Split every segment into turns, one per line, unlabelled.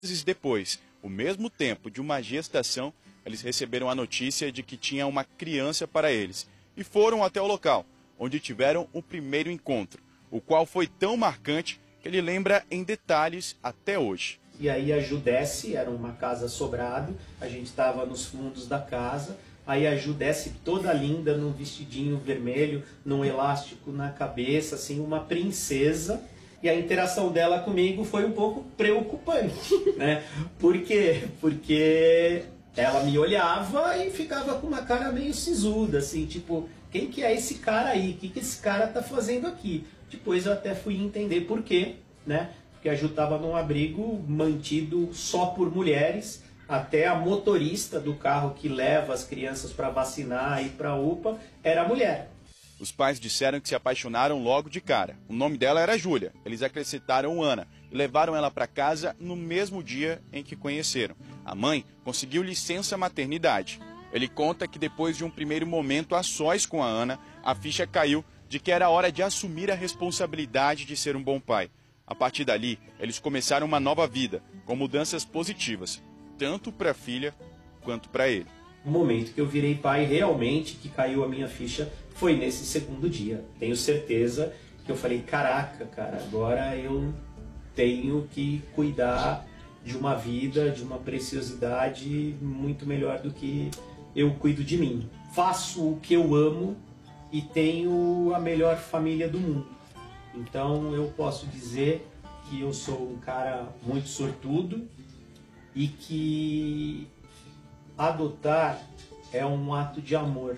Meses depois, o mesmo tempo de uma gestação, eles receberam a notícia de que tinha uma criança para eles e foram até o local, onde tiveram o primeiro encontro, o qual foi tão marcante que ele lembra em detalhes até hoje.
E aí a Ju desce, era uma casa sobrado, a gente estava nos fundos da casa, aí a Ju desce toda linda, num vestidinho vermelho, num elástico na cabeça, assim, uma princesa. E a interação dela comigo foi um pouco preocupante, né? Por quê? Porque ela me olhava e ficava com uma cara meio sisuda, assim, tipo, quem que é esse cara aí? O que esse cara tá fazendo aqui? Depois eu até fui entender por quê, né? Porque a Ju estava num abrigo mantido só por mulheres, até a motorista do carro que leva as crianças para vacinar e para a UPA era mulher.
Os pais disseram que se apaixonaram logo de cara. O nome dela era Júlia. Eles acrescentaram Ana e levaram ela para casa no mesmo dia em que conheceram. A mãe conseguiu licença maternidade. Ele conta que depois de um primeiro momento a sós com a Ana, a ficha caiu de que era hora de assumir a responsabilidade de ser um bom pai. A partir dali, eles começaram uma nova vida, com mudanças positivas, tanto para a filha quanto para ele.
O momento que eu virei pai, realmente, que caiu a minha ficha, foi nesse segundo dia. Tenho certeza que eu falei, caraca, cara, agora eu tenho que cuidar de uma vida, de uma preciosidade muito melhor do que eu cuido de mim. Faço o que eu amo e tenho a melhor família do mundo. Então eu posso dizer que eu sou um cara muito sortudo e que adotar é um ato de amor.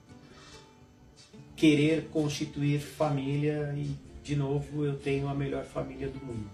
Querer constituir família e, de novo, eu tenho a melhor família do mundo.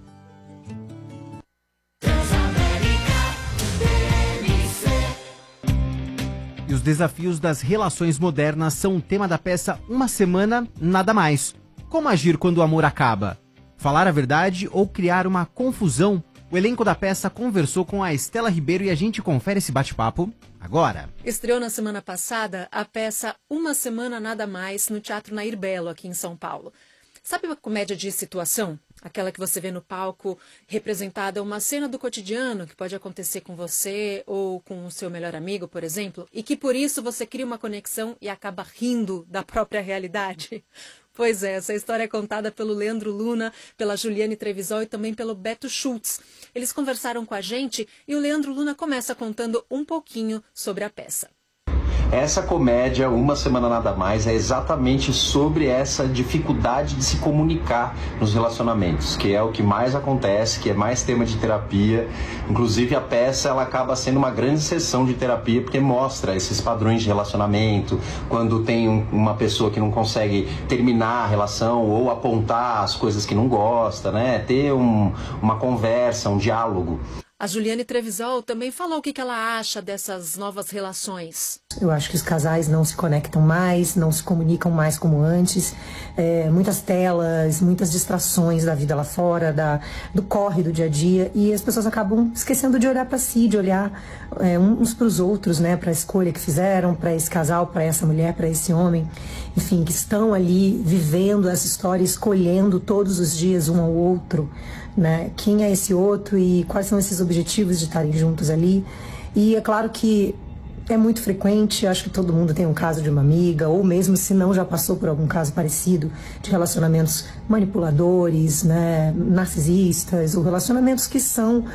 E os desafios das relações modernas são o tema da peça Uma Semana, Nada Mais. Como agir quando o amor acaba? Falar a verdade ou criar uma confusão? O elenco da peça conversou com a Estela Ribeiro e a gente confere esse bate-papo agora.
Estreou na semana passada a peça Uma Semana Nada Mais no Teatro Nair Belo, aqui em São Paulo. Sabe uma comédia de situação? Aquela que você vê no palco representada uma cena do cotidiano que pode acontecer com você ou com o seu melhor amigo, por exemplo, e que por isso você cria uma conexão e acaba rindo da própria realidade. Pois é, essa história é contada pelo Leandro Luna, pela Juliane Trevisol e também pelo Beto Schultz. Eles conversaram com a gente e o Leandro Luna começa contando um pouquinho sobre a peça.
Essa comédia, Uma Semana Nada Mais, é exatamente sobre essa dificuldade de se comunicar nos relacionamentos, que é o que mais acontece, que é mais tema de terapia. Inclusive a peça ela acaba sendo uma grande sessão de terapia, porque mostra esses padrões de relacionamento, quando tem uma pessoa que não consegue terminar a relação ou apontar as coisas que não gosta, né? Ter uma conversa, um diálogo.
A Juliane Trevisol também falou o que ela acha dessas novas relações.
Eu acho que os casais não se conectam mais, não se comunicam mais como antes. Muitas telas, muitas distrações da vida lá fora, do corre do dia a dia. E as pessoas acabam esquecendo de olhar para si, de olhar uns para os outros, né? Para a escolha que fizeram, para esse casal, para essa mulher, para esse homem. Enfim, que estão ali vivendo essa história, escolhendo todos os dias um ao outro, né? Quem é esse outro e quais são esses objetivos de estarem juntos ali. E é claro que é muito frequente, acho que todo mundo tem um caso de uma amiga, ou mesmo se não já passou por algum caso parecido, de relacionamentos manipuladores, né, narcisistas, ou relacionamentos que são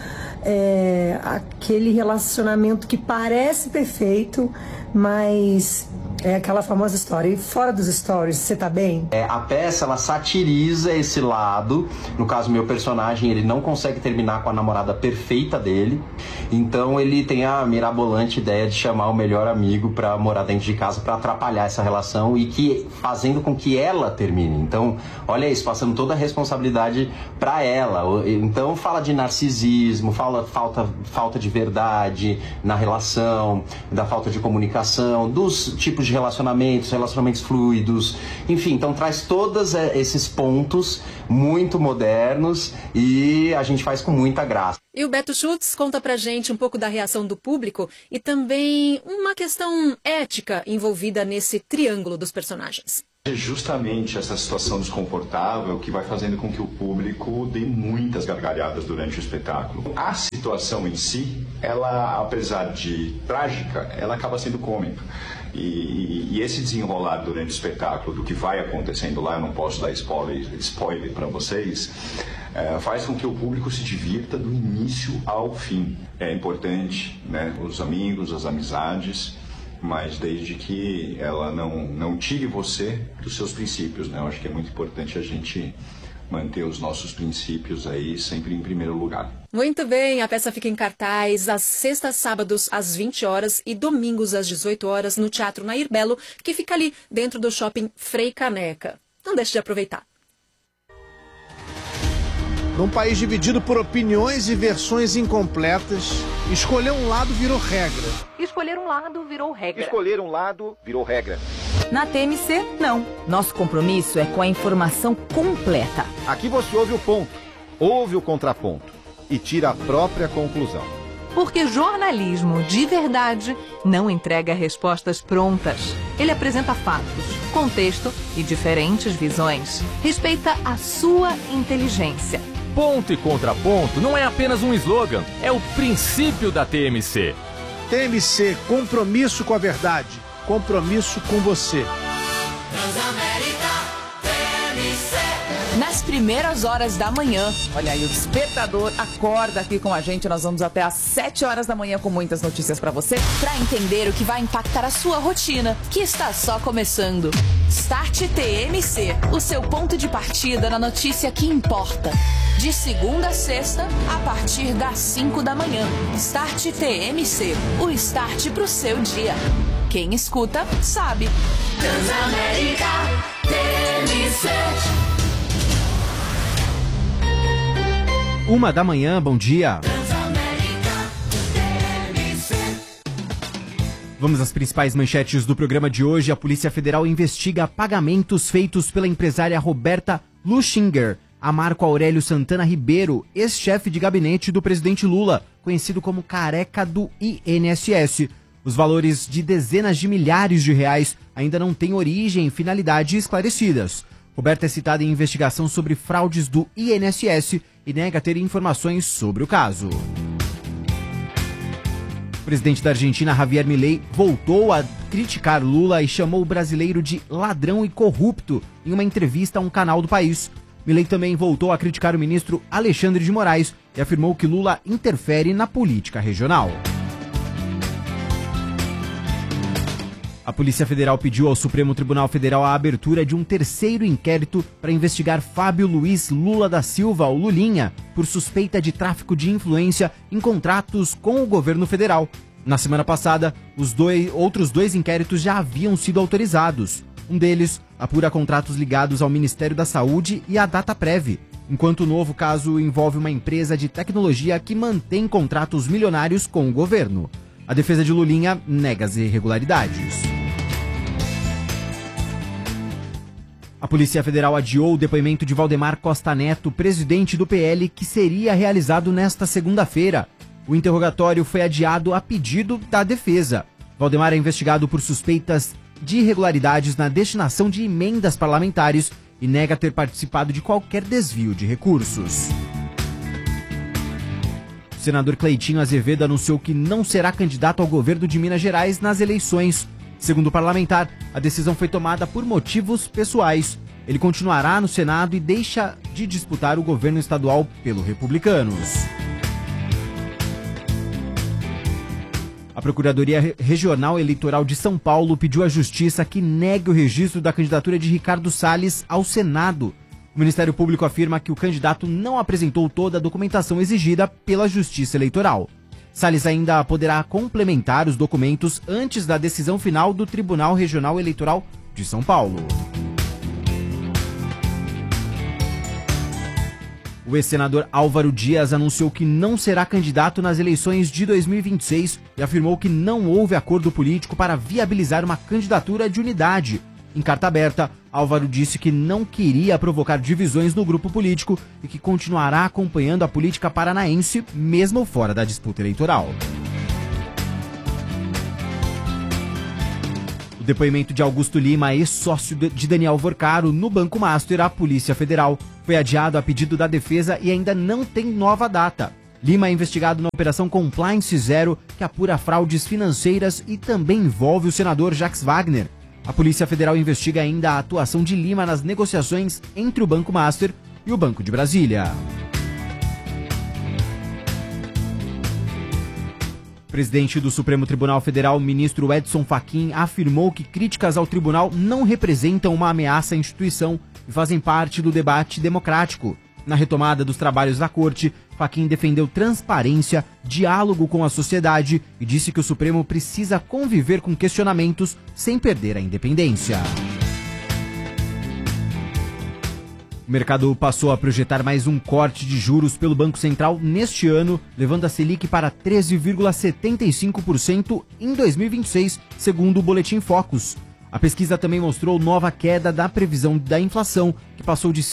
aquele relacionamento que parece perfeito, mas é aquela famosa história. E fora dos stories, você tá bem?
A peça, ela satiriza esse lado. No caso, meu personagem, ele não consegue terminar com a namorada perfeita dele. Então, ele tem a mirabolante ideia de chamar o melhor amigo pra morar dentro de casa, pra atrapalhar essa relação e fazendo com que ela termine. Então, olha isso, passando toda a responsabilidade pra ela. Então, fala de narcisismo, fala falta de verdade na relação, da falta de comunicação, dos tipos de relacionamentos fluidos, enfim, então traz todos esses pontos muito modernos e a gente faz com muita graça.
E o Beto Schultz conta pra gente um pouco da reação do público e também uma questão ética envolvida nesse triângulo dos personagens.
É justamente essa situação desconfortável que vai fazendo com que o público dê muitas gargalhadas durante o espetáculo. A situação em si, ela, apesar de trágica, ela acaba sendo cômica. E esse desenrolar durante o espetáculo do que vai acontecendo lá, eu não posso dar spoiler para vocês, faz com que o público se divirta do início ao fim. É importante, né, os amigos, as amizades, mas desde que ela não tire você dos seus princípios, né? Eu acho que é muito importante a gente manter os nossos princípios aí sempre em primeiro lugar.
Muito bem, a peça fica em cartaz às sextas, sábados às 20 horas e domingos às 18 horas no Teatro Nair Belo, que fica ali dentro do Shopping Frei Caneca. Não deixe de aproveitar.
Num país dividido por opiniões e versões incompletas, escolher um lado virou regra.
Escolher um lado virou regra.
Escolher um lado virou regra.
Na TMC, não. Nosso compromisso é com a informação completa.
Aqui você ouve o ponto, ouve o contraponto e tira a própria conclusão.
Porque jornalismo de verdade não entrega respostas prontas. Ele apresenta fatos, contexto e diferentes visões. Respeita a sua inteligência.
Ponto e contraponto não é apenas um slogan, é o princípio da TMC.
TMC, compromisso com a verdade, compromisso com você.
Nas primeiras horas da manhã. Olha aí, o despertador acorda aqui com a gente. Nós vamos até às 7 horas da manhã com muitas notícias para você, para entender o que vai impactar a sua rotina, que está só começando. Start TMC, o seu ponto de partida na notícia que importa. De segunda a sexta, a partir das 5 da manhã. Start TMC, o start pro seu dia. Quem escuta, sabe.
Transamérica TMC.
1h, bom dia. Vamos às principais manchetes do programa de hoje. A Polícia Federal investiga pagamentos feitos pela empresária Roberta Luchinger a Marco Aurélio Santana Ribeiro, ex-chefe de gabinete do presidente Lula, conhecido como Careca do INSS. Os valores de dezenas de milhares de reais ainda não têm origem e finalidade esclarecidas. Roberta é citada em investigação sobre fraudes do INSS e nega ter informações sobre o caso. O presidente da Argentina, Javier Milei, voltou a criticar Lula e chamou o brasileiro de ladrão e corrupto em uma entrevista a um canal do país. Milei também voltou a criticar o ministro Alexandre de Moraes e afirmou que Lula interfere na política regional. A Polícia Federal pediu ao Supremo Tribunal Federal a abertura de um terceiro inquérito para investigar Fábio Luiz Lula da Silva, o Lulinha, por suspeita de tráfico de influência em contratos com o governo federal. Na semana passada, outros dois inquéritos já haviam sido autorizados. Um deles apura contratos ligados ao Ministério da Saúde e à Dataprev, enquanto o novo caso envolve uma empresa de tecnologia que mantém contratos milionários com o governo. A defesa de Lulinha nega as irregularidades. A Polícia Federal adiou o depoimento de Valdemar Costa Neto, presidente do PL, que seria realizado nesta segunda-feira. O interrogatório foi adiado a pedido da defesa. Valdemar é investigado por suspeitas de irregularidades na destinação de emendas parlamentares e nega ter participado de qualquer desvio de recursos. O senador Cleitinho Azevedo anunciou que não será candidato ao governo de Minas Gerais nas eleições. Segundo o parlamentar, a decisão foi tomada por motivos pessoais. Ele continuará no Senado e deixa de disputar o governo estadual pelo Republicanos. A Procuradoria Regional Eleitoral de São Paulo pediu à Justiça que negue o registro da candidatura de Ricardo Salles ao Senado. O Ministério Público afirma que o candidato não apresentou toda a documentação exigida pela Justiça Eleitoral. Salles ainda poderá complementar os documentos antes da decisão final do Tribunal Regional Eleitoral de São Paulo. O ex-senador Álvaro Dias anunciou que não será candidato nas eleições de 2026 e afirmou que não houve acordo político para viabilizar uma candidatura de unidade. Em carta aberta, Álvaro disse que não queria provocar divisões no grupo político e que continuará acompanhando a política paranaense, mesmo fora da disputa eleitoral. O depoimento de Augusto Lima, ex-sócio de Daniel Vorcaro, no Banco Master, a Polícia Federal, foi adiado a pedido da defesa e ainda não tem nova data. Lima é investigado na Operação Compliance Zero, que apura fraudes financeiras e também envolve o senador Jacques Wagner. A Polícia Federal investiga ainda a atuação de Lima nas negociações entre o Banco Master e o Banco de Brasília. O presidente do Supremo Tribunal Federal, ministro Edson Fachin, afirmou que críticas ao tribunal não representam uma ameaça à instituição e fazem parte do debate democrático. Na retomada dos trabalhos da corte, Fachin defendeu transparência, diálogo com a sociedade e disse que o Supremo precisa conviver com questionamentos sem perder a independência. O mercado passou a projetar mais um corte de juros pelo Banco Central neste ano, levando a Selic para 13,75% em 2026, segundo o Boletim Focus. A pesquisa também mostrou nova queda da previsão da inflação, que passou de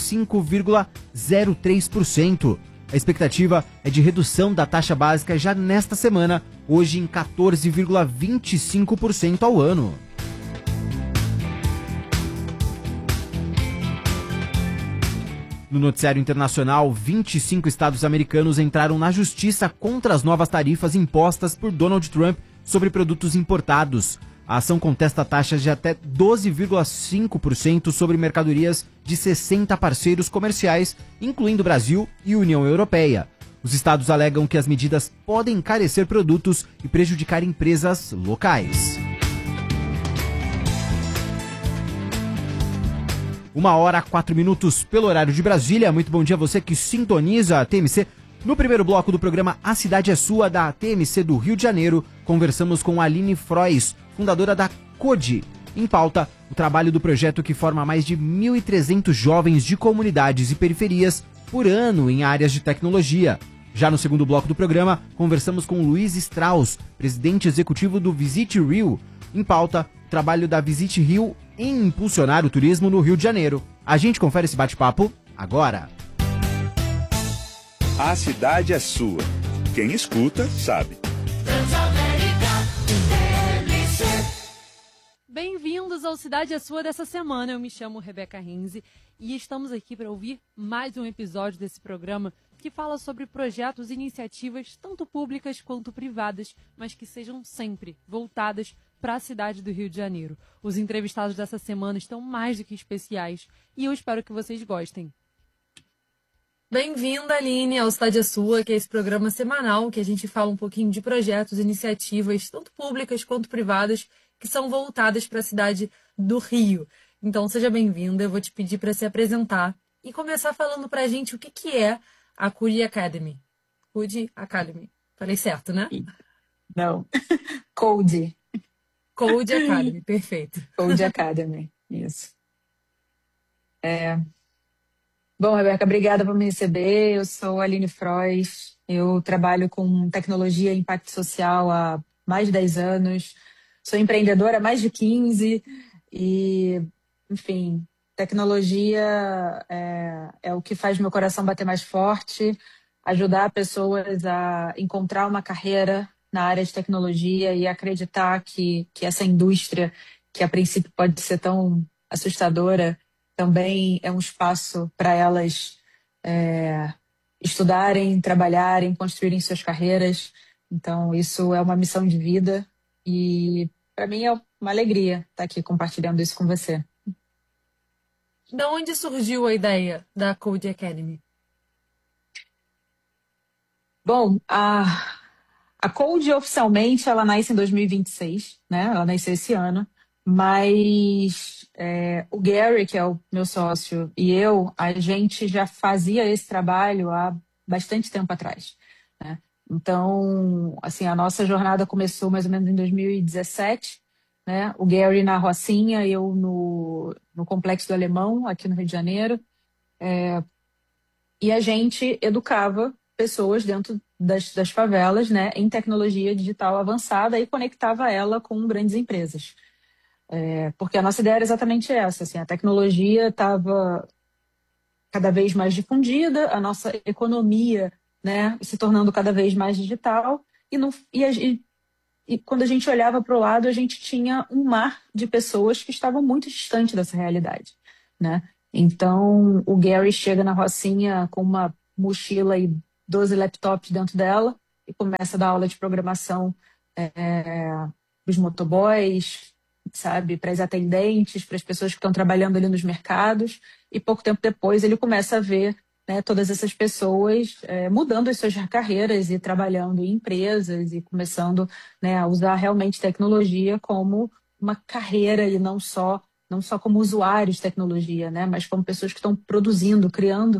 5,03%. A expectativa é de redução da taxa básica já nesta semana, hoje em 14,25% ao ano. No noticiário internacional, 25 estados americanos entraram na justiça contra as novas tarifas impostas por Donald Trump sobre produtos importados. A ação contesta taxas de até 12,5% sobre mercadorias de 60 parceiros comerciais, incluindo Brasil e União Europeia. Os estados alegam que as medidas podem encarecer produtos e prejudicar empresas locais. 1h04 pelo horário de Brasília. Muito bom dia a você que sintoniza a TMC. No primeiro bloco do programa A Cidade é Sua, da TMC do Rio de Janeiro, conversamos com Aline Frois, fundadora da CODE. Em pauta, o trabalho do projeto que forma mais de 1.300 jovens de comunidades e periferias por ano em áreas de tecnologia. Já no segundo bloco do programa, conversamos com Luiz Strauss, presidente executivo do Visit Rio. Em pauta, o trabalho da Visit Rio em impulsionar o turismo no Rio de Janeiro. A gente confere esse bate-papo agora.
A cidade é sua. Quem escuta, sabe.
Bem-vindos ao Cidade é Sua dessa semana. Eu me chamo Rebeca Renze e estamos aqui para ouvir mais um episódio desse programa que fala sobre projetos e iniciativas tanto públicas quanto privadas, mas que sejam sempre voltadas para a cidade do Rio de Janeiro. Os entrevistados dessa semana estão mais do que especiais e eu espero que vocês gostem. Bem-vinda, Aline, ao Cidade é Sua, que é esse programa semanal que a gente fala um pouquinho de projetos e iniciativas, tanto públicas quanto privadas, que são voltadas para a cidade do Rio. Então, seja bem-vinda, eu vou te pedir para se apresentar e começar falando para a gente o que é a CODE Academy. CODE Academy. Falei certo, né?
Não. CODE.
CODE Academy, perfeito.
CODE Academy, isso. Bom, Rebeca, obrigada por me receber. Eu sou a Aline Frois, eu trabalho com tecnologia e impacto social há mais de 10 anos, sou empreendedora há mais de 15 e, enfim, tecnologia é o que faz meu coração bater mais forte, ajudar pessoas a encontrar uma carreira na área de tecnologia e acreditar que essa indústria, que a princípio pode ser tão assustadora, também é um espaço para elas estudarem, trabalharem, construírem suas carreiras. Então, isso é uma missão de vida e, para mim, é uma alegria estar aqui compartilhando isso com você.
De onde surgiu a ideia da CODE Academy?
Bom, a CODE, oficialmente, ela nasce em 2026, né? Ela nasceu esse ano, mas o Gary, que é o meu sócio, e eu, a gente já fazia esse trabalho há bastante tempo atrás, né? Então, assim, a nossa jornada começou mais ou menos em 2017, né? O Gary na Rocinha, eu no Complexo do Alemão, aqui no Rio de Janeiro, e a gente educava pessoas dentro das favelas, né, em tecnologia digital avançada e conectava ela com grandes empresas. Porque a nossa ideia era exatamente essa, assim, a tecnologia estava cada vez mais difundida, a nossa economia, né, se tornando cada vez mais digital, e e quando a gente olhava para o lado, a gente tinha um mar de pessoas que estavam muito distantes dessa realidade, né? Então, o Gary chega na Rocinha com uma mochila e 12 laptops dentro dela e começa a dar aula de programação para os motoboys, sabe, para as atendentes, para as pessoas que estão trabalhando ali nos mercados. E pouco tempo depois ele começa a ver, né, todas essas pessoas mudando as suas carreiras e trabalhando em empresas e começando, né, a usar realmente tecnologia como uma carreira e não só como usuários de tecnologia, né, mas como pessoas que estão produzindo, criando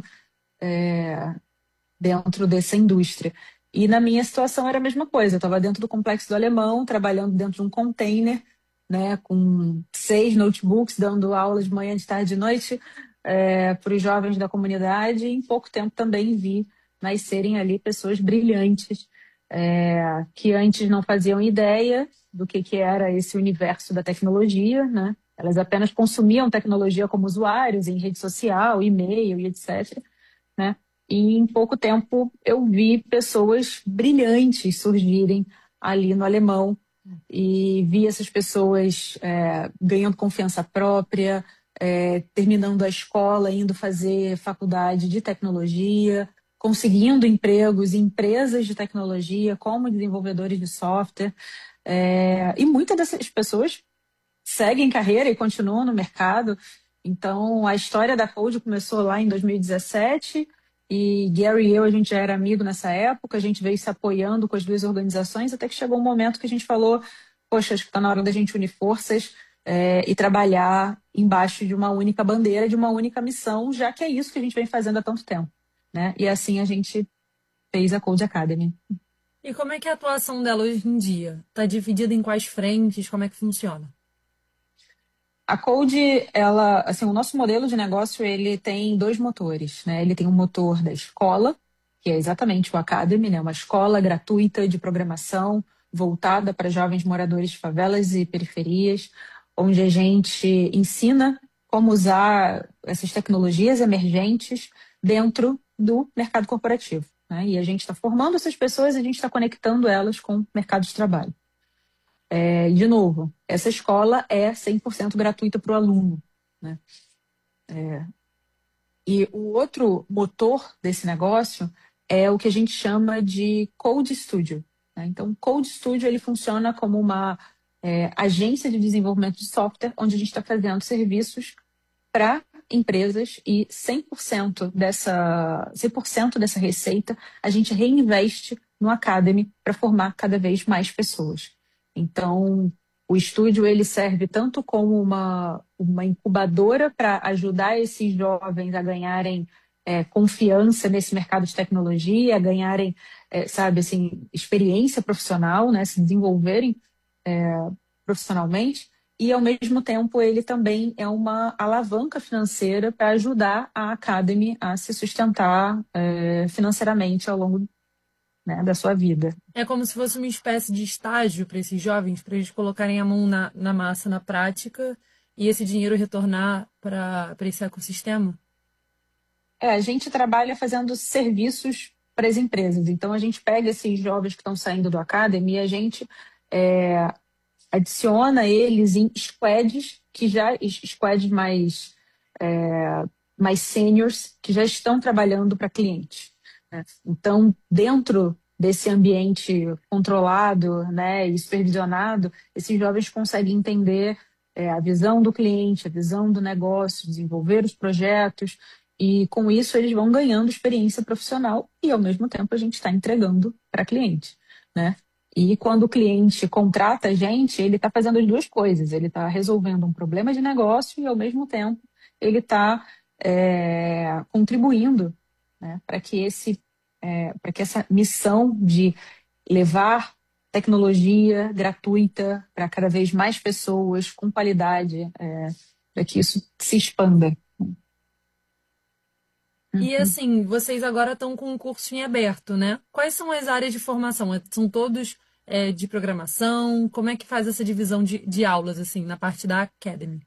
dentro dessa indústria. E na minha situação era a mesma coisa. Eu estava dentro do Complexo do Alemão, trabalhando dentro de um container, né, com 6 notebooks, dando aulas de manhã, de tarde e de noite para os jovens da comunidade. E em pouco tempo também vi nascerem ali pessoas brilhantes que antes não faziam ideia do que era esse universo da tecnologia, né? Elas apenas consumiam tecnologia como usuários em rede social, e-mail e etc., né? E em pouco tempo eu vi pessoas brilhantes surgirem ali no Alemão e vi essas pessoas ganhando confiança própria, terminando a escola, indo fazer faculdade de tecnologia, conseguindo empregos em empresas de tecnologia como desenvolvedores de software. E muitas dessas pessoas seguem carreira e continuam no mercado. Então, a história da Code começou lá em 2017 e Gary e eu, a gente já era amigo nessa época, a gente veio se apoiando com as duas organizações até que chegou um momento que a gente falou, poxa, acho que está na hora da gente unir forças e trabalhar embaixo de uma única bandeira, de uma única missão, já que é isso que a gente vem fazendo há tanto tempo, né? E assim a gente fez a Code Academy.
E como é que é a atuação dela hoje em dia? Está dividida em quais frentes? Como é que funciona?
A Code, ela, assim, o nosso modelo de negócio, ele tem 2 motores, né? Ele tem um motor da escola, que é exatamente o Academy, né? Uma escola gratuita de programação voltada para jovens moradores de favelas e periferias, onde a gente ensina como usar essas tecnologias emergentes dentro do mercado corporativo, né? E a gente está formando essas pessoas, a gente está conectando elas com o mercado de trabalho. De novo, essa escola é 100% gratuita para o aluno, né? E o outro motor desse negócio é o que a gente chama de Code Studio, né? Então, o Code Studio ele funciona como uma agência de desenvolvimento de software, onde a gente está fazendo serviços para empresas e 100% dessa receita a gente reinveste no Academy para formar cada vez mais pessoas. Então, o estúdio ele serve tanto como uma incubadora para ajudar esses jovens a ganharem confiança nesse mercado de tecnologia, a ganharem, sabe, assim, experiência profissional, né, se desenvolverem profissionalmente, e ao mesmo tempo ele também é uma alavanca financeira para ajudar a Academy a se sustentar financeiramente ao longo, né, da sua vida.
É como se fosse uma espécie de estágio para esses jovens, para eles colocarem a mão na massa, na prática, e esse dinheiro retornar para esse ecossistema?
A gente trabalha fazendo serviços para as empresas. Então, a gente pega esses jovens que estão saindo do Academy e a gente adiciona eles em squads, squads mais seniors, que já estão trabalhando para clientes. Então, dentro desse ambiente controlado, né, e supervisionado, esses jovens conseguem entender a visão do cliente, a visão do negócio, desenvolver os projetos, e com isso eles vão ganhando experiência profissional e, ao mesmo tempo, a gente está entregando para cliente, né? E quando o cliente contrata a gente, ele está fazendo as duas coisas. Ele está resolvendo um problema de negócio e, ao mesmo tempo, ele está contribuindo, né, para que essa missão de levar tecnologia gratuita para cada vez mais pessoas, com qualidade, para que isso se expanda.
E assim, vocês agora estão com um curso em aberto, né? Quais são as áreas de formação? São todos de programação? Como é que faz essa divisão de aulas, assim, na parte da Academy?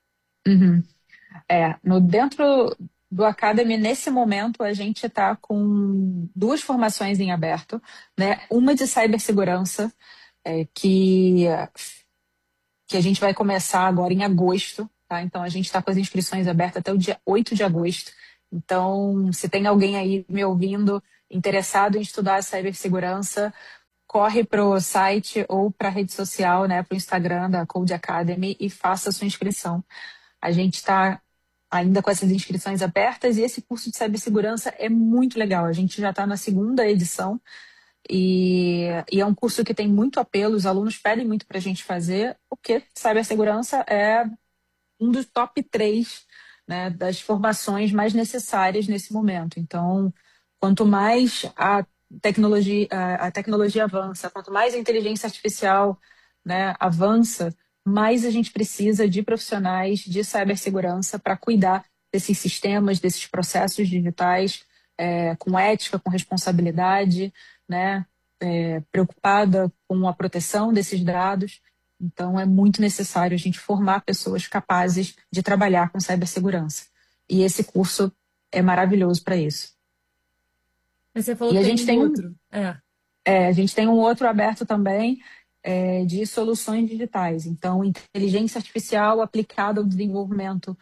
Dentro do Academy, nesse momento, a gente está com 2 formações em aberto, né? Uma de cibersegurança, que a gente vai começar agora em agosto, tá? Então a gente está com as inscrições abertas até o dia 8 de agosto. Então, se tem alguém aí me ouvindo interessado em estudar cibersegurança, corre para o site ou para a rede social, né, para o Instagram da Code Academy e faça a sua inscrição. A gente está ainda com essas inscrições abertas e esse curso de cibersegurança é muito legal. A gente já está na 2ª edição e é um curso que tem muito apelo, os alunos pedem muito para a gente fazer, porque cibersegurança é um dos top 3, né, das formações mais necessárias nesse momento. Então, quanto mais a tecnologia avança, quanto mais a inteligência artificial, né, avança, mais a gente precisa de profissionais de cibersegurança para cuidar desses sistemas, desses processos digitais, com ética, com responsabilidade, né, preocupada com a proteção desses dados. Então, é muito necessário a gente formar pessoas capazes de trabalhar com cibersegurança. E esse curso é maravilhoso para isso.
Mas você falou
e
que
a gente tem
outro.
A gente tem um outro aberto também de soluções digitais. Então, inteligência artificial aplicada ao desenvolvimento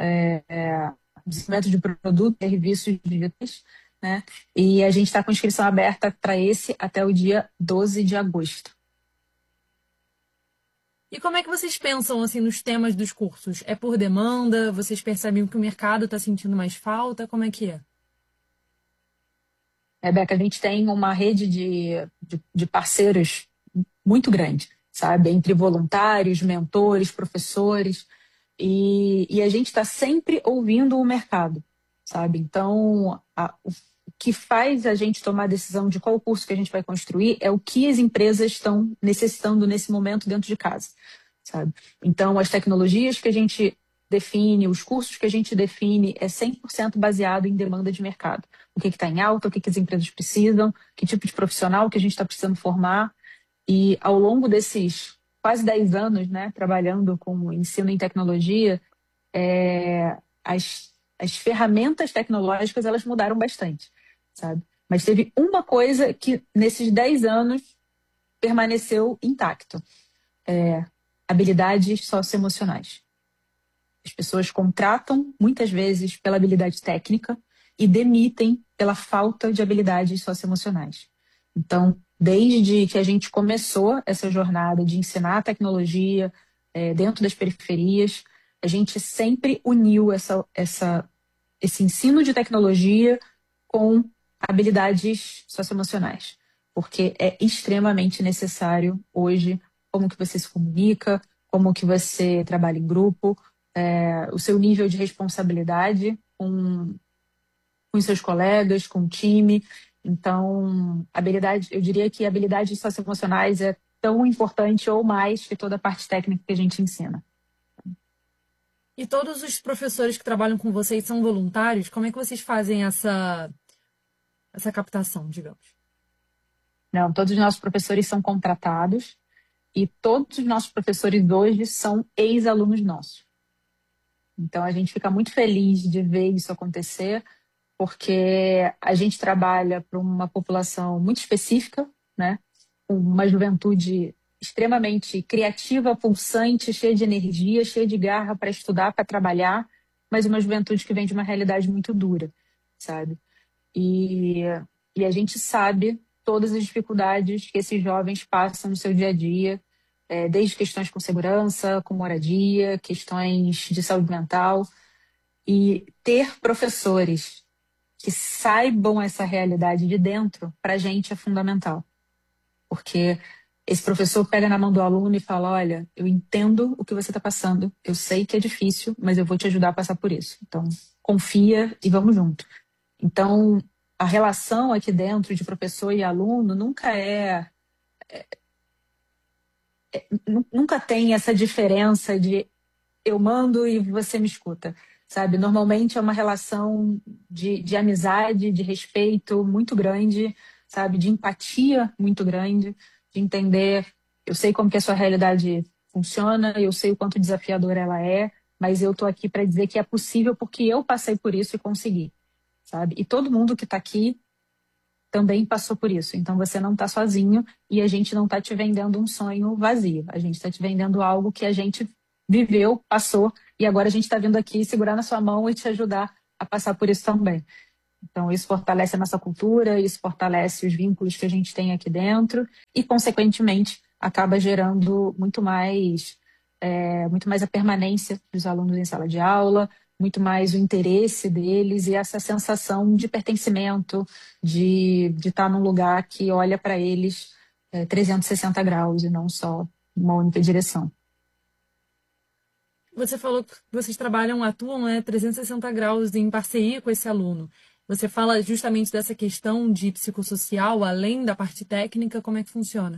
de produtos e serviços digitais, né? E a gente está com inscrição aberta para esse até o dia 12 de agosto.
E como é que vocês pensam assim nos temas dos cursos? É por demanda? Vocês percebem que o mercado está sentindo mais falta? Como é que é?
Rebeca, a gente tem uma rede de parceiros muito grande, sabe? Entre voluntários, mentores, professores. E a gente está sempre ouvindo o mercado, sabe? Então, o que faz a gente tomar a decisão de qual curso que a gente vai construir é o que as empresas estão necessitando nesse momento dentro de casa, sabe? Então, as tecnologias que a gente define, os cursos que a gente define é 100% baseado em demanda de mercado. O que está em alta, o que as empresas precisam, que tipo de profissional que a gente está precisando formar. E ao longo desses quase 10 anos, né, trabalhando com ensino em tecnologia, as ferramentas tecnológicas elas mudaram bastante, sabe? Mas teve uma coisa que nesses 10 anos permaneceu intacto. Habilidades socioemocionais. As pessoas contratam, muitas vezes, pela habilidade técnica e demitem pela falta de habilidades socioemocionais. Então, desde que a gente começou essa jornada de ensinar a tecnologia dentro das periferias, a gente sempre uniu esse ensino de tecnologia com habilidades socioemocionais, porque é extremamente necessário hoje como que você se comunica, como que você trabalha em grupo, o seu nível de responsabilidade com os seus colegas, com o time. Então, eu diria que habilidades socioemocionais é tão importante ou mais que toda a parte técnica que a gente ensina.
E todos os professores que trabalham com vocês são voluntários? Como é que vocês fazem essa captação, digamos?
Não, todos os nossos professores são contratados e todos os nossos professores hoje são ex-alunos nossos. Então, a gente fica muito feliz de ver isso acontecer, porque a gente trabalha para uma população muito específica, né? Com uma juventude extremamente criativa, pulsante, cheia de energia, cheia de garra para estudar, para trabalhar, mas uma juventude que vem de uma realidade muito dura, sabe? E a gente sabe todas as dificuldades que esses jovens passam no seu dia a dia, desde questões com segurança, com moradia, questões de saúde mental. E ter professores que saibam essa realidade de dentro, para a gente é fundamental. Porque esse professor pega na mão do aluno e fala, olha, eu entendo o que você está passando, eu sei que é difícil, mas eu vou te ajudar a passar por isso. Então, confia e vamos junto. Então, a relação aqui dentro de professor e aluno nunca nunca tem essa diferença de eu mando e você me escuta, sabe? Normalmente é uma relação de amizade, de respeito muito grande, sabe? De empatia muito grande, de entender, eu sei como que a sua realidade funciona, eu sei o quanto desafiadora ela é, mas eu tô aqui para dizer que é possível porque eu passei por isso e consegui, sabe? E todo mundo que está aqui também passou por isso. Então você não está sozinho e a gente não está te vendendo um sonho vazio. A gente está te vendendo algo que a gente viveu, passou, e agora a gente está vindo aqui segurar na sua mão e te ajudar a passar por isso também. Então isso fortalece a nossa cultura, isso fortalece os vínculos que a gente tem aqui dentro e, consequentemente, acaba gerando muito mais a permanência dos alunos em sala de aula, muito mais o interesse deles e essa sensação de pertencimento, de estar num lugar que olha para eles 360 graus e não só uma única direção.
Você falou que vocês atuam 360 graus em parceria com esse aluno. Você fala justamente dessa questão de psicossocial, além da parte técnica, como é que funciona?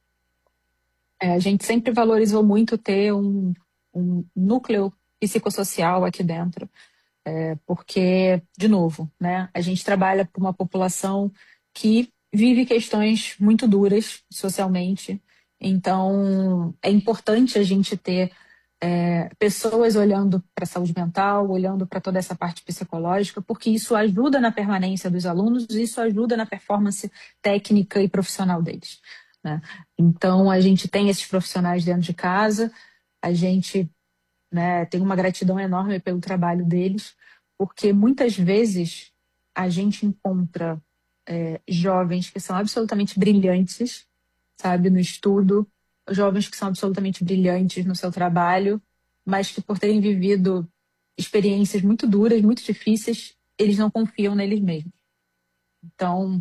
A gente sempre valorizou muito ter um núcleo psicossocial aqui dentro, porque, de novo, né, a gente trabalha com uma população que vive questões muito duras socialmente, então é importante a gente ter pessoas olhando para a saúde mental, olhando para toda essa parte psicológica, porque isso ajuda na permanência dos alunos, isso ajuda na performance técnica e profissional deles, né? Então, a gente tem esses profissionais dentro de casa, a gente, né, tem uma gratidão enorme pelo trabalho deles, porque muitas vezes a gente encontra jovens que são absolutamente brilhantes, sabe, no estudo, jovens que são absolutamente brilhantes no seu trabalho, mas que por terem vivido experiências muito duras, muito difíceis, eles não confiam neles mesmos. Então,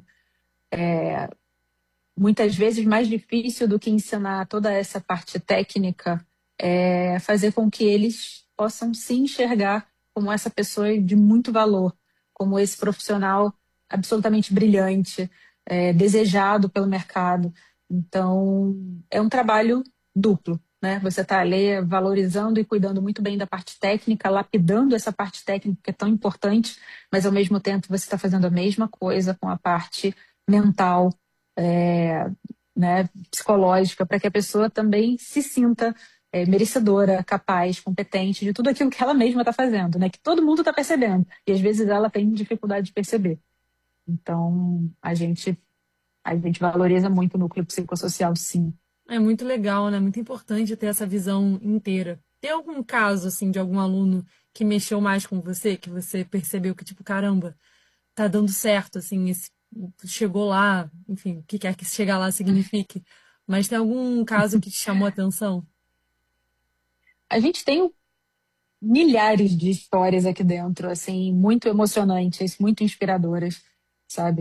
muitas vezes mais difícil do que ensinar toda essa parte técnica é fazer com que eles possam se enxergar como essa pessoa de muito valor, como esse profissional absolutamente brilhante, desejado pelo mercado. Então, é um trabalho duplo, né? Você está ali valorizando e cuidando muito bem da parte técnica, lapidando essa parte técnica que é tão importante, mas ao mesmo tempo você está fazendo a mesma coisa com a parte mental, né, psicológica, para que a pessoa também se sinta merecedora, capaz, competente de tudo aquilo que ela mesma está fazendo, né? Que todo mundo está percebendo, e às vezes ela tem dificuldade de perceber. Então, a gente valoriza muito o núcleo psicossocial, sim.
É muito legal, né? Muito importante ter essa visão inteira. Tem algum caso, assim, de algum aluno que mexeu mais com você, que você percebeu que, tipo, caramba, tá dando certo, assim, chegou lá, enfim, o que quer que chegar lá signifique. Mas tem algum caso que te chamou a atenção?
A gente tem milhares de histórias aqui dentro, assim, muito emocionantes, muito inspiradoras, sabe?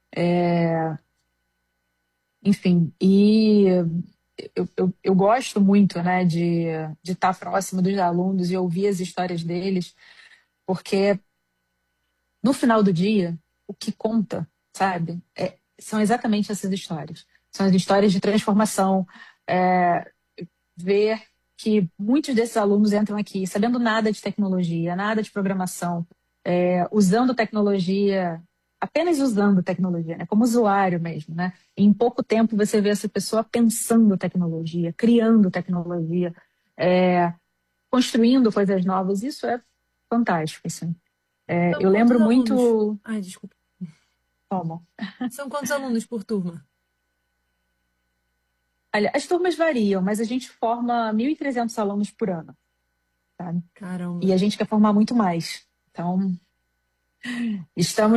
Enfim, e eu gosto muito, né, de estar próximo dos alunos e ouvir as histórias deles, porque no final do dia, o que conta, sabe, são exatamente essas histórias. São as histórias de transformação, ver que muitos desses alunos entram aqui sabendo nada de tecnologia, nada de programação, usando tecnologia, apenas usando tecnologia, né, como usuário mesmo, né? E em pouco tempo você vê essa pessoa pensando tecnologia, criando tecnologia, construindo coisas novas. Isso é fantástico, assim. Eu lembro muito...
Ai, desculpa.
Como?
São quantos alunos por turma?
Olha, as turmas variam, mas a gente forma 1.300 alunos por ano, sabe?
Caramba.
E a gente quer formar muito mais. Então, estamos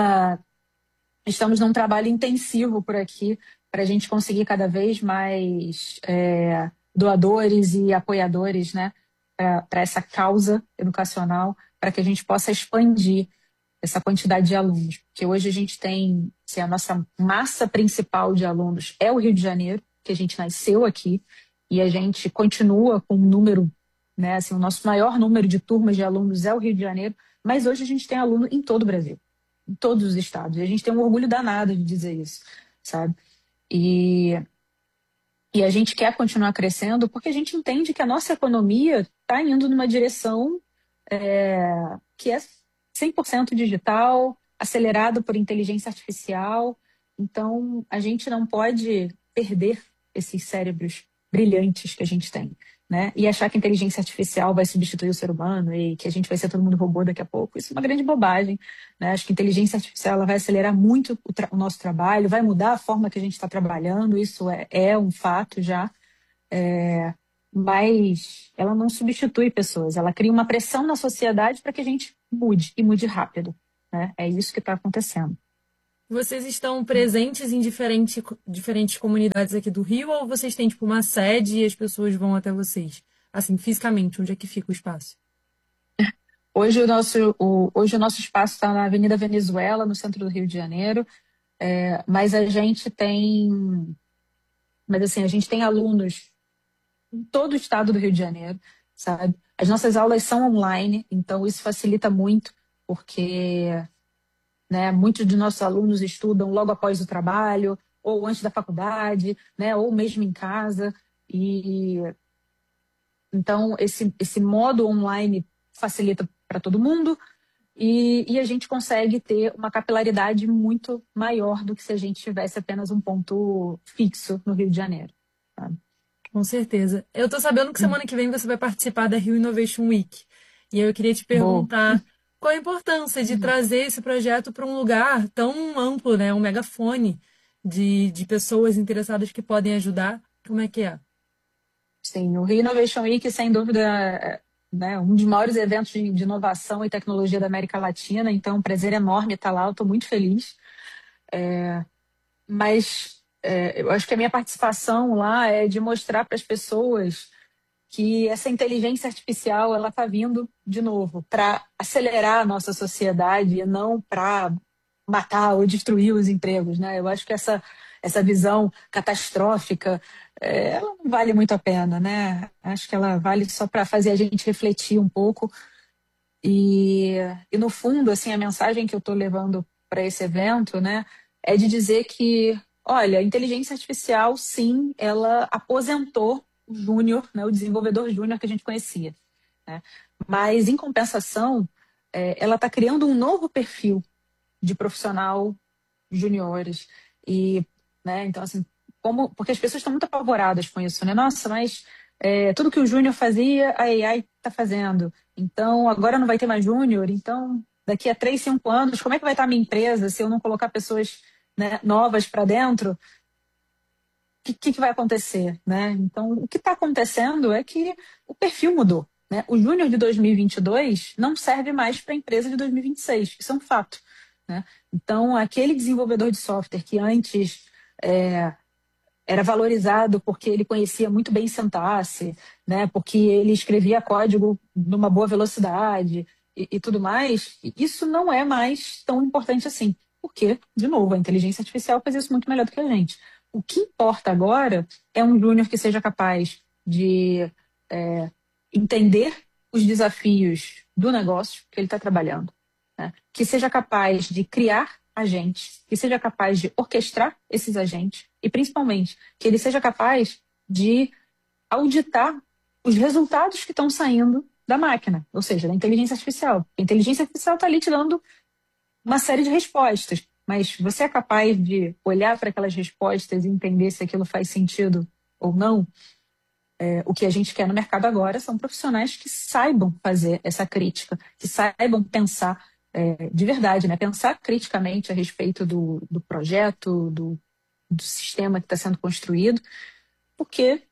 num trabalho intensivo por aqui para a gente conseguir cada vez mais doadores e apoiadores, né, para essa causa educacional, para que a gente possa expandir essa quantidade de alunos. Porque hoje a gente tem, assim, a nossa massa principal de alunos é o Rio de Janeiro, que a gente nasceu aqui, e a gente continua com um número, né, assim, o nosso maior número de turmas de alunos é o Rio de Janeiro, mas hoje a gente tem aluno em todo o Brasil, em todos os estados, e a gente tem um orgulho danado de dizer isso, sabe? E a gente quer continuar crescendo porque a gente entende que a nossa economia está indo numa direção que é 100% digital, acelerado por inteligência artificial. Então, a gente não pode perder esses cérebros brilhantes que a gente tem, né? E achar que a inteligência artificial vai substituir o ser humano e que a gente vai ser todo mundo robô daqui a pouco. Isso é uma grande bobagem, né? Acho que a inteligência artificial ela vai acelerar muito o nosso trabalho, vai mudar a forma que a gente está trabalhando, isso é um fato já. Mas ela não substitui pessoas, ela cria uma pressão na sociedade para que a gente mude, e mude rápido, né? É isso que está acontecendo.
Vocês estão presentes em diferentes comunidades aqui do Rio ou vocês têm tipo uma sede e as pessoas vão até vocês? Assim, fisicamente, onde é que fica o espaço?
Hoje o nosso espaço está na Avenida Venezuela, no centro do Rio de Janeiro, mas a gente tem alunos em todo o estado do Rio de Janeiro, sabe? As nossas aulas são online, então isso facilita muito, porque, né, muitos de nossos alunos estudam logo após o trabalho, ou antes da faculdade, né, ou mesmo em casa. E então esse modo online facilita para todo mundo e a gente consegue ter uma capilaridade muito maior do que se a gente tivesse apenas um ponto fixo no Rio de Janeiro. Sabe?
Com certeza. Eu tô sabendo que semana que vem você vai participar da Rio Innovation Week. E eu queria te perguntar qual a importância de trazer esse projeto para um lugar tão amplo, né? Um megafone de pessoas interessadas que podem ajudar. Como é que é?
Sim, o Rio Innovation Week, sem dúvida, né, um dos maiores eventos de inovação e tecnologia da América Latina. Então, um prazer enorme estar lá. Eu estou muito feliz. Eu acho que a minha participação lá é de mostrar para as pessoas que essa inteligência artificial ela está vindo de novo para acelerar a nossa sociedade e não para matar ou destruir os empregos, né? Eu acho que essa visão catastrófica ela não vale muito a pena, né? Acho que ela vale só para fazer a gente refletir um pouco e no fundo assim a mensagem que eu estou levando para esse evento, né, é de dizer que olha, a inteligência artificial, sim, ela aposentou o júnior, né, o desenvolvedor júnior que a gente conhecia. Né? Mas, em compensação, ela está criando um novo perfil de profissional juniores. E, né, então, assim, porque as pessoas estão muito apavoradas com isso, né? Nossa, mas tudo que o júnior fazia, a AI está fazendo. Então, agora não vai ter mais júnior. Então, daqui a 3, 5 anos, como é que vai estar a minha empresa se eu não colocar pessoas, né, novas para dentro? O que vai acontecer, né? Então, o que está acontecendo é que o perfil mudou, né? O júnior de 2022 não serve mais para a empresa de 2026, isso é um fato, né? Então, aquele desenvolvedor de software que antes era valorizado porque ele conhecia muito bem sintaxe, né? Porque ele escrevia código numa boa velocidade e tudo mais, isso não é mais tão importante assim. Porque, de novo, a inteligência artificial faz isso muito melhor do que a gente. O que importa agora é um júnior que seja capaz de entender os desafios do negócio que ele está trabalhando, né? Que seja capaz de criar agentes, que seja capaz de orquestrar esses agentes e, principalmente, que ele seja capaz de auditar os resultados que estão saindo da máquina, ou seja, da inteligência artificial. A inteligência artificial está ali te dando uma série de respostas, mas você é capaz de olhar para aquelas respostas e entender se aquilo faz sentido ou não? O que a gente quer no mercado agora são profissionais que saibam fazer essa crítica, que saibam pensar de verdade, né? Pensar criticamente a respeito do projeto, do sistema que está sendo construído, porque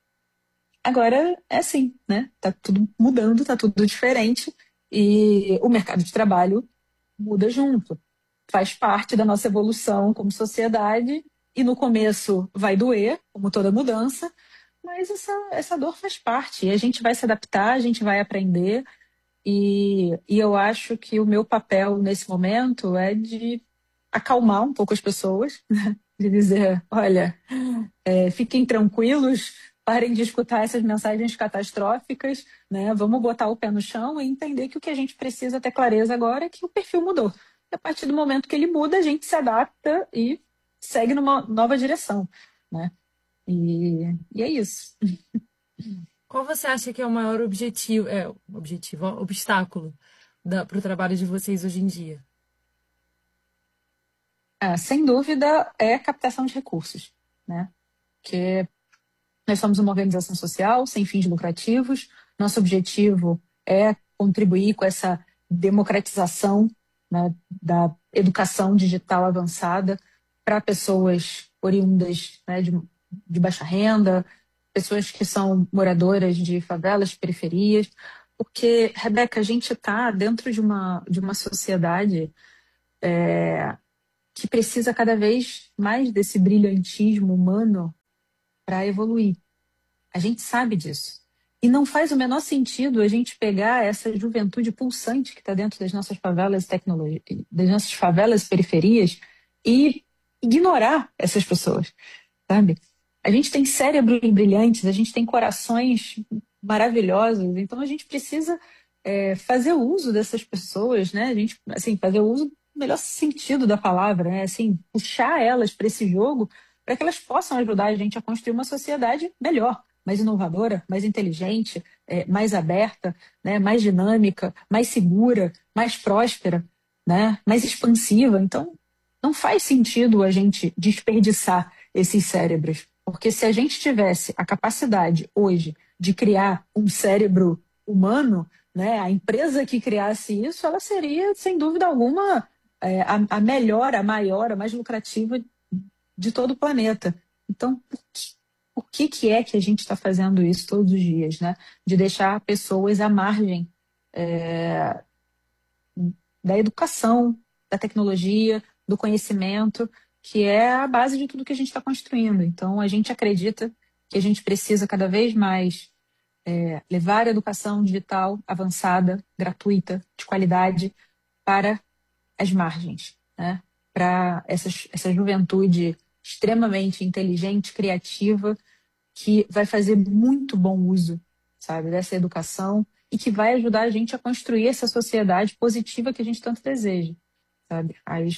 agora é assim, né? Está tudo mudando, está tudo diferente e o mercado de trabalho muda junto. Faz parte da nossa evolução como sociedade e no começo vai doer, como toda mudança, mas essa dor faz parte e a gente vai se adaptar, a gente vai aprender e eu acho que o meu papel nesse momento é de acalmar um pouco as pessoas, né? De dizer, olha, fiquem tranquilos, parem de escutar essas mensagens catastróficas, né? Vamos botar o pé no chão e entender que o que a gente precisa ter clareza agora é que o perfil mudou. E a partir do momento que ele muda, a gente se adapta e segue numa nova direção, né? E é isso.
Qual você acha que é o maior obstáculo para o trabalho de vocês hoje em dia?
Sem dúvida, é captação de recursos, né? Porque Nós somos uma organização social sem fins lucrativos. Nosso objetivo é contribuir com essa democratização, né, da educação digital avançada para pessoas oriundas, né, de baixa renda, pessoas que são moradoras de favelas, periferias. Porque, Rebeca, a gente está dentro de uma sociedade que precisa cada vez mais desse brilhantismo humano para evoluir. A gente sabe disso. E não faz o menor sentido a gente pegar essa juventude pulsante que está dentro das nossas favelas das nossas favelas periferias e ignorar essas pessoas, sabe? A gente tem cérebros brilhantes, a gente tem corações maravilhosos, então a gente precisa fazer uso dessas pessoas, né? A gente, assim, fazer uso no melhor sentido da palavra, né? Assim, puxar elas para esse jogo para que elas possam ajudar a gente a construir uma sociedade melhor, mais inovadora, mais inteligente, mais aberta, né? Mais dinâmica, mais segura, mais próspera, né? Mais expansiva. Então, não faz sentido a gente desperdiçar esses cérebros, porque se a gente tivesse a capacidade hoje de criar um cérebro humano, né, a empresa que criasse isso, ela seria, sem dúvida alguma, a melhor, a maior, a mais lucrativa de todo o planeta. Então, por que é que a gente está fazendo isso todos os dias, né? De deixar pessoas à margem da educação, da tecnologia, do conhecimento, que é a base de tudo que a gente está construindo. Então, a gente acredita que a gente precisa cada vez mais levar a educação digital avançada, gratuita, de qualidade, para as margens, né? Para essa juventude extremamente inteligente, criativa, que vai fazer muito bom uso, sabe, dessa educação e que vai ajudar a gente a construir essa sociedade positiva que a gente tanto deseja, sabe? As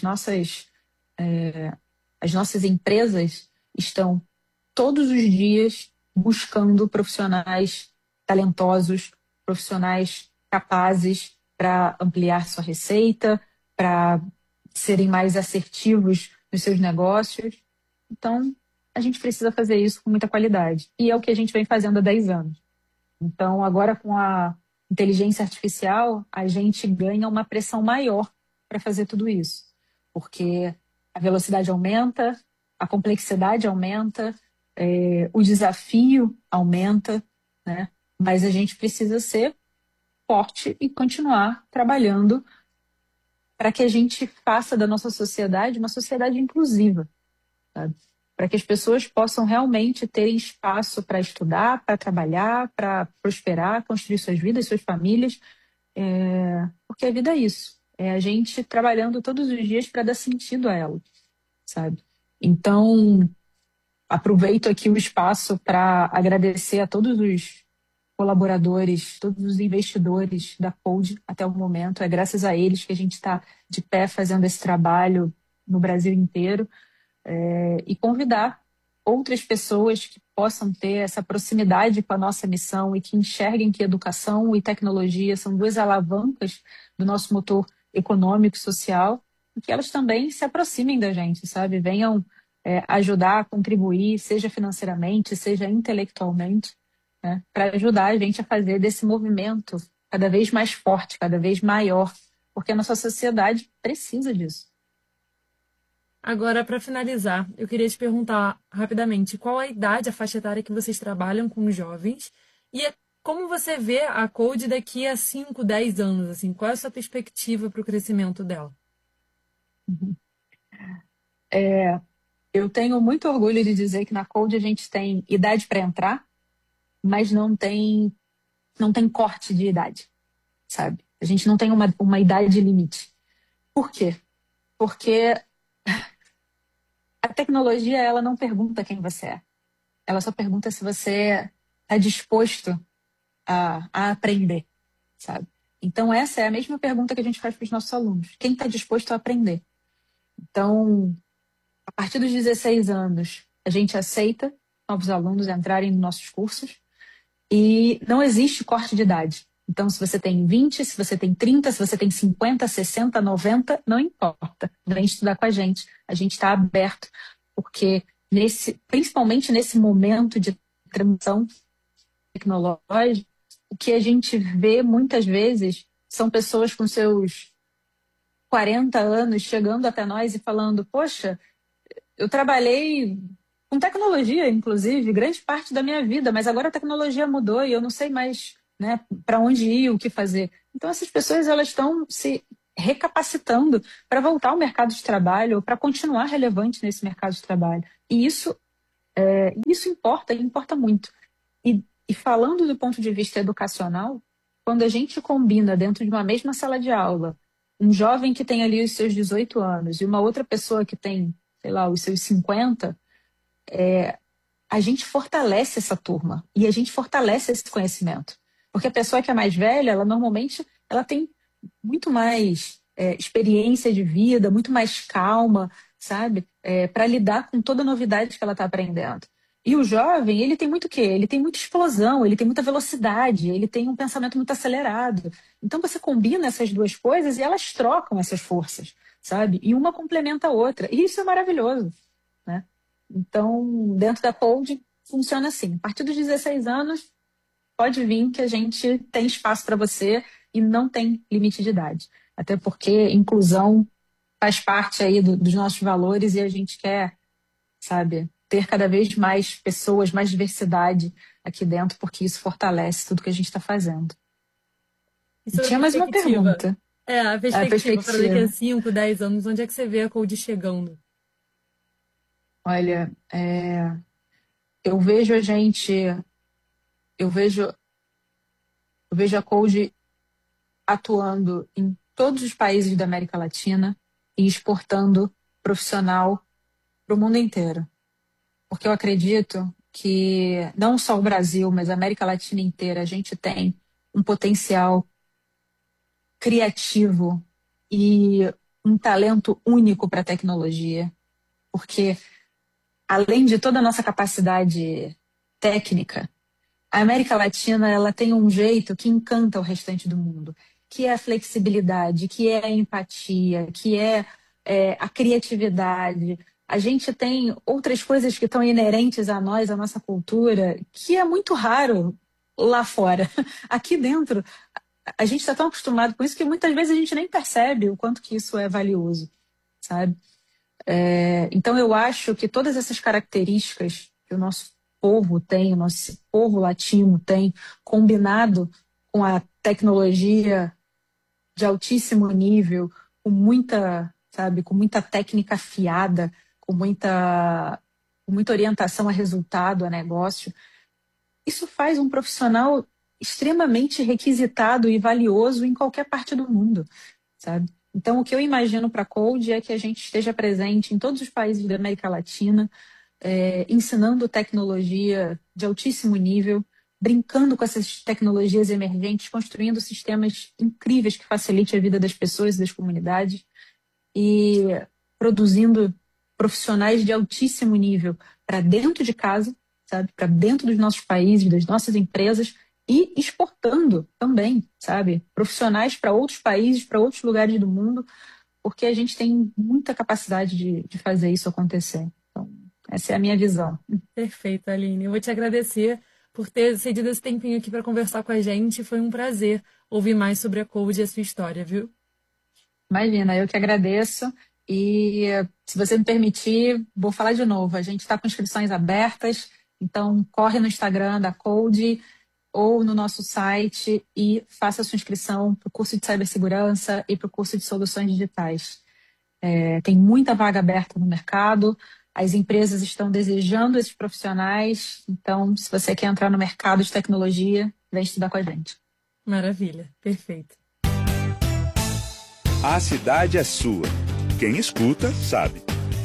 nossas empresas estão todos os dias buscando profissionais talentosos, profissionais capazes para ampliar sua receita, para serem mais assertivos nos seus negócios. Então, a gente precisa fazer isso com muita qualidade. E é o que a gente vem fazendo há 10 anos. Então, agora com a inteligência artificial, a gente ganha uma pressão maior para fazer tudo isso. Porque a velocidade aumenta, a complexidade aumenta, o desafio aumenta, né? Mas a gente precisa ser forte e continuar trabalhando para que a gente faça da nossa sociedade uma sociedade inclusiva, sabe? Para que as pessoas possam realmente ter espaço para estudar, para trabalhar, para prosperar, construir suas vidas, suas famílias, porque a vida é isso. É a gente trabalhando todos os dias para dar sentido a ela, sabe? Então, aproveito aqui o espaço para agradecer a todos os colaboradores, todos os investidores da Code até o momento. É graças a eles que a gente está de pé fazendo esse trabalho no Brasil inteiro. E convidar outras pessoas que possam ter essa proximidade com a nossa missão e que enxerguem que educação e tecnologia são duas alavancas do nosso motor econômico e social, e que elas também se aproximem da gente, sabe? Venham ajudar, contribuir, seja financeiramente, seja intelectualmente, né? Para ajudar a gente a fazer desse movimento cada vez mais forte, cada vez maior, porque a nossa sociedade precisa disso.
Agora, para finalizar, eu queria te perguntar rapidamente qual a idade, a faixa etária que vocês trabalham com os jovens e como você vê a Code daqui a 5, 10 anos, assim, qual é a sua perspectiva para o crescimento dela?
Eu tenho muito orgulho de dizer que na Code a gente tem idade para entrar, mas não tem corte de idade, sabe? A gente não tem uma idade limite. Por quê? Porque a tecnologia, ela não pergunta quem você é. Ela só pergunta se você está disposto a aprender, sabe? Então, essa é a mesma pergunta que a gente faz para os nossos alunos. Quem está disposto a aprender? Então, a partir dos 16 anos, a gente aceita novos alunos entrarem nos nossos cursos e não existe corte de idade. Então, se você tem 20, se você tem 30, se você tem 50, 60, 90, não importa. Vem estudar com a gente. A gente está aberto, porque principalmente nesse momento de transição tecnológica, o que a gente vê muitas vezes são pessoas com seus 40 anos chegando até nós e falando: poxa, eu trabalhei com tecnologia, inclusive, grande parte da minha vida, mas agora a tecnologia mudou e eu não sei mais, né, para onde ir, o que fazer. Então essas pessoas, elas estão se recapacitando para voltar ao mercado de trabalho ou para continuar relevante nesse mercado de trabalho. E isso importa muito. E falando do ponto de vista educacional, quando a gente combina dentro de uma mesma sala de aula um jovem que tem ali os seus 18 anos e uma outra pessoa que tem, sei lá, os seus 50, a gente fortalece essa turma e a gente fortalece esse conhecimento. Porque a pessoa que é mais velha, ela normalmente tem muito mais experiência de vida, muito mais calma, sabe? Para lidar com toda a novidade que ela está aprendendo. E o jovem, ele tem muito o quê? Ele tem muita explosão, ele tem muita velocidade, ele tem um pensamento muito acelerado. Então você combina essas duas coisas e elas trocam essas forças, sabe? E uma complementa a outra. E isso é maravilhoso, né? Então, dentro da Code, funciona assim. A partir dos 16 anos, pode vir que a gente tem espaço para você e não tem limite de idade. Até porque inclusão faz parte aí dos nossos valores e a gente quer, sabe, ter cada vez mais pessoas, mais diversidade aqui dentro, porque isso fortalece tudo que a gente está fazendo. Tinha mais uma pergunta.
A perspectiva para daqui a 5, 10 anos, onde é que você vê a Code chegando?
Olha, eu vejo a Code atuando em todos os países da América Latina e exportando profissional para o mundo inteiro. Porque eu acredito que não só o Brasil, mas a América Latina inteira, a gente tem um potencial criativo e um talento único para a tecnologia. Porque, além de toda a nossa capacidade técnica, a América Latina, ela tem um jeito que encanta o restante do mundo, que é a flexibilidade, que é a empatia, que é a criatividade. A gente tem outras coisas que estão inerentes a nós, a nossa cultura, que é muito raro lá fora. Aqui dentro, a gente está tão acostumado com isso que muitas vezes a gente nem percebe o quanto que isso é valioso, sabe? Então eu acho que todas essas características que o nosso povo tem, o nosso povo latino tem, combinado com a tecnologia de altíssimo nível, com muita técnica afiada, com muita orientação a resultado, a negócio, isso faz um profissional extremamente requisitado e valioso em qualquer parte do mundo, sabe? Então, o que eu imagino para a Code é que a gente esteja presente em todos os países da América Latina, ensinando tecnologia de altíssimo nível, brincando com essas tecnologias emergentes, construindo sistemas incríveis que facilitem a vida das pessoas e das comunidades e produzindo profissionais de altíssimo nível para dentro de casa, sabe, para dentro dos nossos países, das nossas empresas e exportando também, sabe, profissionais para outros países, para outros lugares do mundo, porque a gente tem muita capacidade de fazer isso acontecer. Então, essa é a minha visão.
Perfeito, Aline. Eu vou te agradecer por ter cedido esse tempinho aqui para conversar com a gente. Foi um prazer ouvir mais sobre a Code e a sua história, viu?
Imagina, eu que agradeço. E, se você me permitir, vou falar de novo. A gente está com inscrições abertas, então corre no Instagram da Code ou no nosso site e faça a sua inscrição para o curso de cibersegurança e para o curso de soluções digitais. Tem muita vaga aberta no mercado, as empresas estão desejando esses profissionais, então, se você quer entrar no mercado de tecnologia, vem estudar com a gente.
Maravilha, perfeito.
A cidade é sua. Quem escuta, sabe.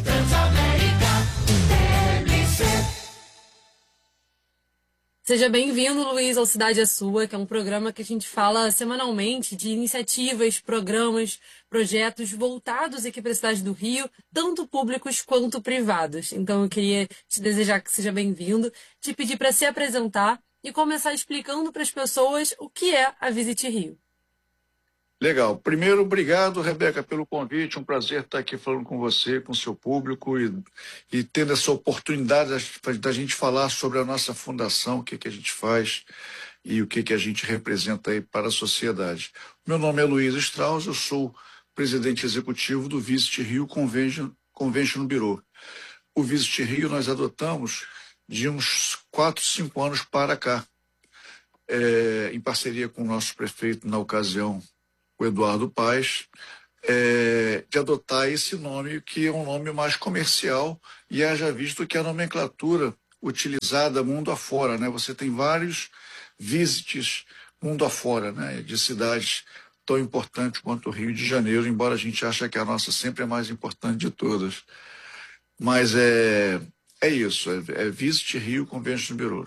Seja bem-vindo, Luiz, ao Cidade é Sua, que é um programa que a gente fala semanalmente de iniciativas, programas, projetos voltados aqui para a cidade do Rio, tanto públicos quanto privados. Então eu queria te desejar que seja bem-vindo, te pedir para se apresentar e começar explicando para as pessoas o que é a Visit Rio.
Legal. Primeiro, obrigado, Rebeca, pelo convite. Um prazer estar aqui falando com você, com o seu público e tendo essa oportunidade da gente falar sobre a nossa fundação, o que a gente faz e o que a gente representa aí para a sociedade. Meu nome é Luiz Strauss, eu sou presidente executivo do Visit Rio Convention Bureau. O Visit Rio nós adotamos de uns 4, 5 anos para cá, em parceria com o nosso prefeito na ocasião, o Eduardo Paes, de adotar esse nome, que é um nome mais comercial, e haja visto que a nomenclatura utilizada mundo afora, né? Você tem vários visits mundo afora, né? De cidades tão importantes quanto o Rio de Janeiro, embora a gente ache que a nossa sempre é mais importante de todas. Mas é isso, é Visit Rio Convention Bureau.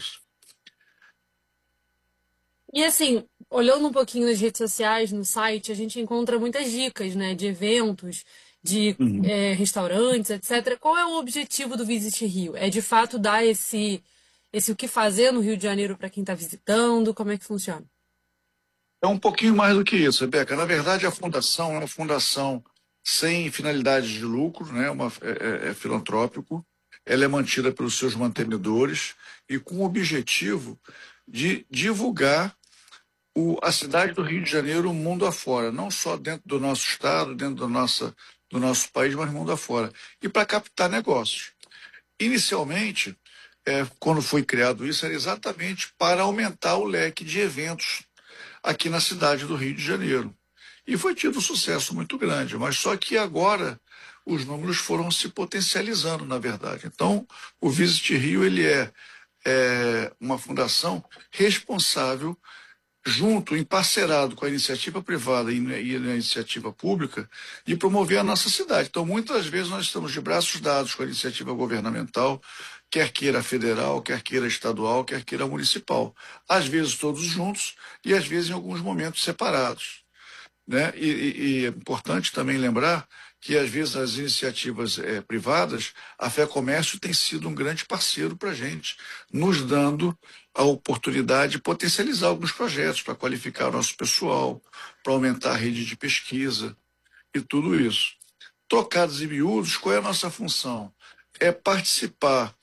E assim, olhando um pouquinho nas redes sociais, no site, a gente encontra muitas dicas, né, de eventos, de restaurantes, etc. Qual é o objetivo do Visit Rio? É de fato dar esse o que fazer no Rio de Janeiro para quem está visitando? Como é que funciona?
É um pouquinho mais do que isso, Rebeca. Na verdade, a fundação é uma fundação sem finalidade de lucro, né? É filantrópico. Ela é mantida pelos seus mantenedores e com o objetivo de divulgar a cidade do Rio de Janeiro mundo afora, não só dentro do nosso estado, dentro do nosso país, mas mundo afora, e para captar negócios. Inicialmente, quando foi criado isso, era exatamente para aumentar o leque de eventos aqui na cidade do Rio de Janeiro. E foi tido um sucesso muito grande, mas só que agora os números foram se potencializando, na verdade. Então, o Visit Rio ele é uma fundação responsável, junto, emparcerado com a iniciativa privada e a iniciativa pública, de promover a nossa cidade. Então, muitas vezes nós estamos de braços dados com a iniciativa governamental, quer queira federal, quer queira estadual, quer queira municipal. Às vezes todos juntos e às vezes em alguns momentos separados, né? E é importante também lembrar que às vezes as iniciativas privadas, a Fé Comércio tem sido um grande parceiro para a gente, nos dando a oportunidade de potencializar alguns projetos para qualificar o nosso pessoal, para aumentar a rede de pesquisa e tudo isso. Trocados e miúdos, qual é a nossa função? É participar,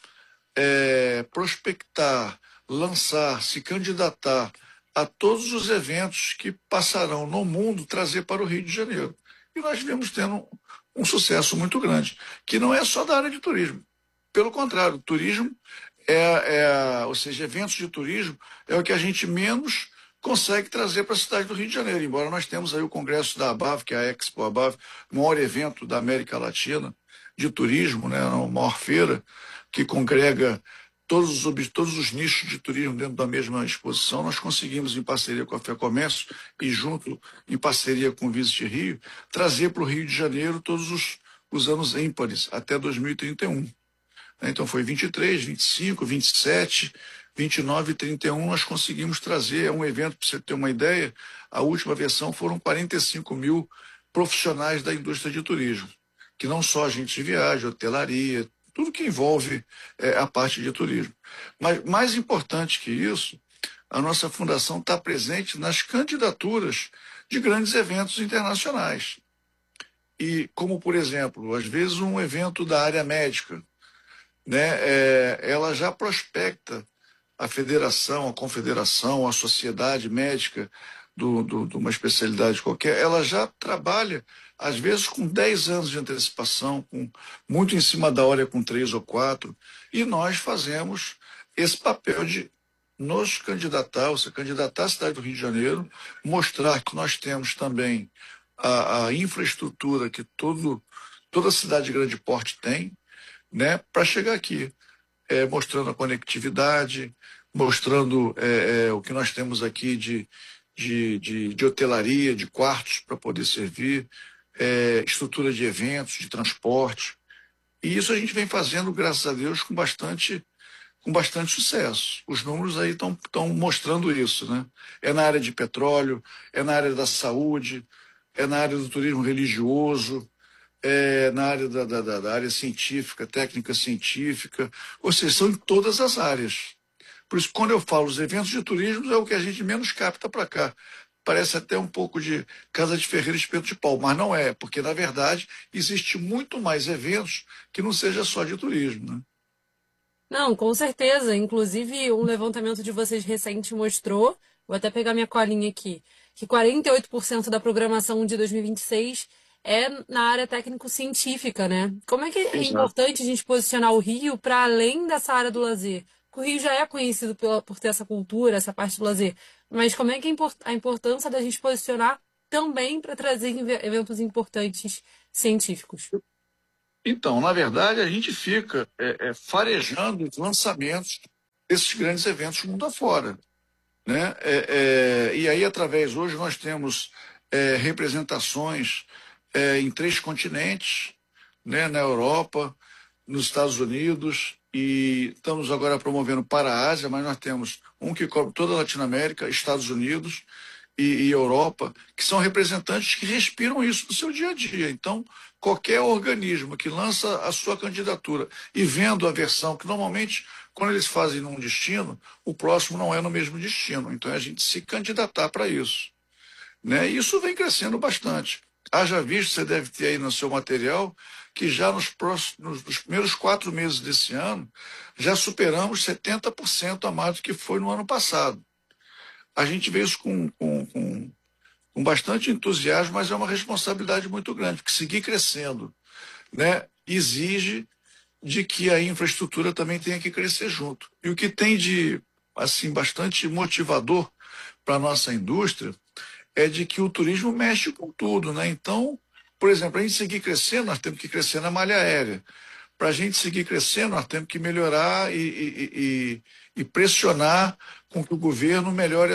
prospectar, lançar, se candidatar a todos os eventos que passarão no mundo, trazer para o Rio de Janeiro. E nós vemos tendo um sucesso muito grande, que não é só da área de turismo. Pelo contrário, o turismo ou seja, eventos de turismo é o que a gente menos consegue trazer para a cidade do Rio de Janeiro, embora nós temos aí o congresso da ABAV, que é a Expo ABAV, o maior evento da América Latina de turismo, né, a maior feira, que congrega todos os nichos de turismo dentro da mesma exposição. Nós conseguimos, em parceria com a Fé Comércio e junto em parceria com o Visit Rio, trazer para o Rio de Janeiro todos os anos ímpares, até 2031. Então foi 23, 25, 27, 29 e 31 nós conseguimos trazer. É um evento, para você ter uma ideia, a última versão foram 45 mil profissionais da indústria de turismo, que não só agentes de viagem, hotelaria, tudo que envolve a parte de turismo. Mas mais importante que isso, a nossa fundação está presente nas candidaturas de grandes eventos internacionais. E como, por exemplo, às vezes um evento da área médica, né, ela já prospecta a federação, a confederação, a sociedade médica de uma especialidade qualquer, ela já trabalha, às vezes, com 10 anos de antecipação, muito em cima da hora, com 3 ou 4, e nós fazemos esse papel de nos candidatar, ou seja, candidatar à cidade do Rio de Janeiro, mostrar que nós temos também a infraestrutura que toda cidade de grande porte tem, né, para chegar aqui, mostrando a conectividade, mostrando o que nós temos aqui de hotelaria, de quartos para poder servir, estrutura de eventos, de transporte. E isso a gente vem fazendo, graças a Deus, com bastante sucesso. Os números aí estão mostrando isso, né? É na área de petróleo, é na área da saúde, é na área do turismo religioso, na área da área científica, técnica científica, ou seja, são em todas as áreas. Por isso, quando eu falo os eventos de turismo, é o que a gente menos capta para cá. parece até um pouco de Casa de Ferreira e Espeto de Pau, mas não é, porque, na verdade, existe muito mais eventos que não seja só de turismo, né?
Não, com certeza. Inclusive, um levantamento de vocês recente mostrou, vou até pegar minha colinha aqui, que 48% da programação de 2026 é na área técnico-científica, né? Como é que é importante a gente posicionar o Rio para além dessa área do lazer? Porque o Rio já é conhecido por ter essa cultura, essa parte do lazer, mas como é que é a importância da gente posicionar também para trazer eventos importantes científicos?
Então, na verdade, a gente fica farejando os lançamentos desses grandes eventos mundo afora, né? E aí, através, hoje nós temos representações em 3 continentes, né? Na Europa, nos Estados Unidos, e estamos agora promovendo para a Ásia, mas nós temos um que cobre toda a Latinoamérica, Estados Unidos e Europa, que são representantes que respiram isso no seu dia a dia. Então, qualquer organismo que lança a sua candidatura e vendo a versão, que normalmente, quando eles fazem num destino, o próximo não é no mesmo destino. Então, a gente se candidatar para isso, né? E isso vem crescendo bastante. Haja visto, você deve ter aí no seu material, que já nos primeiros 4 meses desse ano, já superamos 70% a mais do que foi no ano passado. A gente vê isso com bastante entusiasmo, mas é uma responsabilidade muito grande, porque seguir crescendo, né, exige de que a infraestrutura também tenha que crescer junto. E o que tem de assim bastante motivador para a nossa indústria é de que o turismo mexe com tudo, né? Então, por exemplo, para a gente seguir crescendo, nós temos que crescer na malha aérea. Para a gente seguir crescendo, nós temos que melhorar e pressionar com que o governo melhore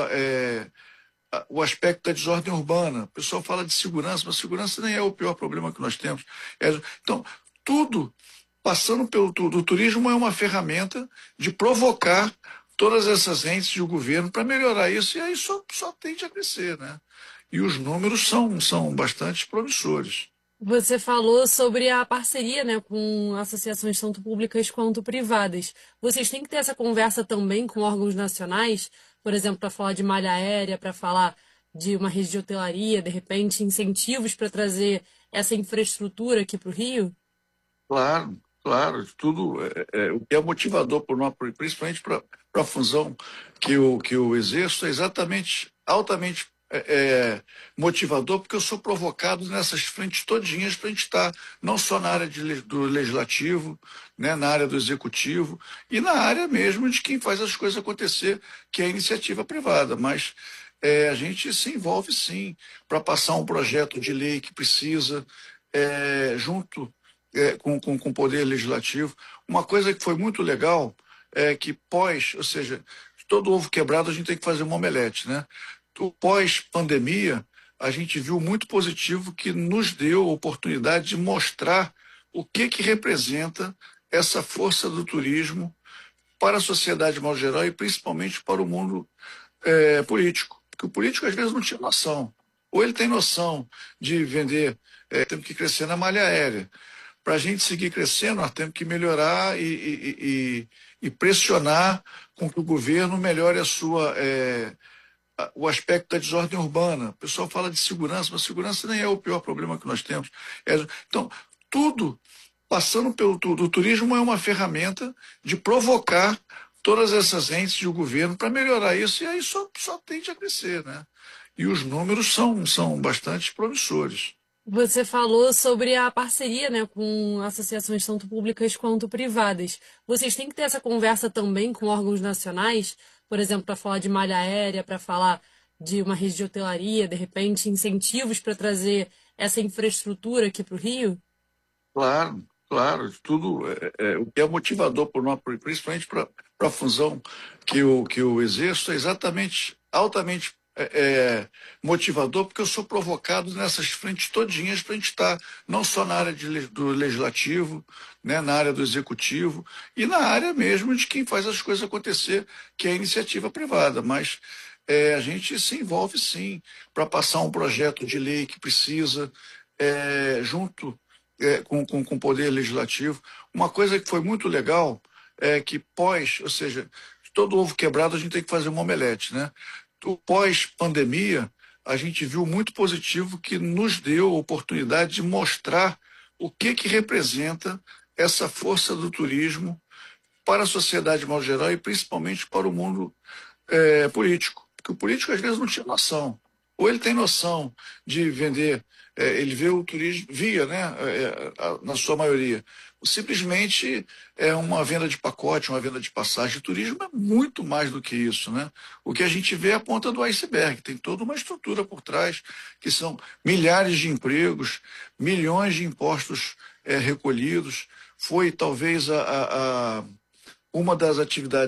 o aspecto da desordem urbana. O pessoal fala de segurança, mas segurança nem é o pior problema que nós temos. Então, tudo passando pelo tudo. O turismo é uma ferramenta de provocar todas essas entes e o governo para melhorar isso, e aí só tende a crescer, né? E os números são bastante promissores.
Você falou sobre a parceria, né, com associações tanto públicas quanto privadas. Vocês têm que ter essa conversa também com órgãos nacionais, por exemplo, para falar de malha aérea, para falar de uma rede de hotelaria, de repente, incentivos para trazer essa infraestrutura aqui para o Rio?
Claro, tudo o que é motivador por nós, principalmente para a função que eu exerço, é exatamente altamente motivador, porque eu sou provocado nessas frentes todinhas para a gente estar não só na área do legislativo, né, na área do executivo e na área mesmo de quem faz as coisas acontecer, que é a iniciativa privada, mas a gente se envolve sim para passar um projeto de lei que precisa junto com o poder legislativo. Uma coisa que foi muito legal é que ou seja, todo ovo quebrado a gente tem que fazer uma omelete, né? O pós-pandemia, a gente viu muito positivo que nos deu a oportunidade de mostrar o que representa essa força do turismo para a sociedade de modo geral e principalmente para o mundo político. Porque o político às vezes não tinha noção. Ou ele tem noção de vender, temos que crescer na malha aérea. Para a gente seguir crescendo, nós temos que melhorar e pressionar com que o governo melhore o aspecto da desordem urbana. O pessoal fala de segurança, mas segurança nem é o pior problema que nós temos. Então, tudo passando pelo tudo. O turismo é uma ferramenta de provocar todas essas entes e o governo para melhorar isso, e aí só tende a crescer, né? E os números são bastante promissores.
Você falou sobre a parceria, né, com associações tanto públicas quanto privadas. Vocês têm que ter essa conversa também com órgãos nacionais, por exemplo, para falar de malha aérea, para falar de uma rede de hotelaria, de repente, incentivos para trazer essa infraestrutura aqui para o Rio?
Claro, tudo o que é motivador por nós, principalmente para a função que eu exerço, é exatamente altamente motivador, porque eu sou provocado nessas frentes todinhas para a gente estar não só na área do legislativo, né, na área do executivo e na área mesmo de quem faz as coisas acontecer, que é a iniciativa privada, mas a gente se envolve sim para passar um projeto de lei que precisa junto com o poder legislativo. Uma coisa que foi muito legal é que ou seja, todo ovo quebrado a gente tem que fazer uma omelete, né? o pós-pandemia, a gente viu muito positivo que nos deu a oportunidade de mostrar o que representa essa força do turismo para a sociedade de modo geral e principalmente para o mundo político. Porque o político às vezes não tinha noção. Ou ele tem noção de vender, ele vê o turismo, na sua maioria. Simplesmente é uma venda de pacote, uma venda de passagem. O turismo é muito mais do que isso, né? O que a gente vê é a ponta do iceberg. Tem toda uma estrutura por trás, que são milhares de empregos, milhões de impostos recolhidos. Foi talvez uma das atividades